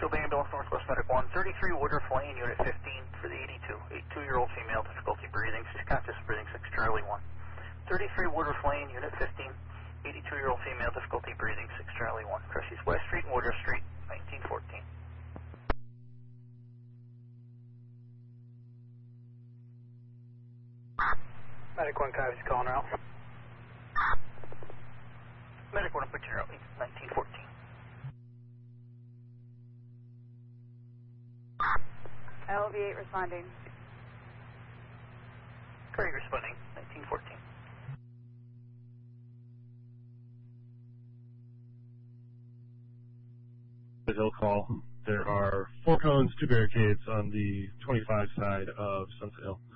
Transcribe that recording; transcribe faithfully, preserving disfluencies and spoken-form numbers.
Bay Ambulance, Northwest Medic one, thirty-three Woodruff Lane, Unit fifteen for the eighty-two. eighty-two-year-old female, difficulty breathing, she's conscious breathing, six Charlie one. thirty-three Woodruff Lane, Unit fifteen, eighty-two-year-old female, difficulty breathing, six Charlie one. Crushes West Street and Woodruff Street, nineteen fourteen. Medic one, Coyote's calling her out. Medic one, put you out, nineteen fourteen. L V eight responding. Curry responding, nineteen fourteen. Hill call. There are four cones, two barricades on the twenty-five side of Sunset Hill.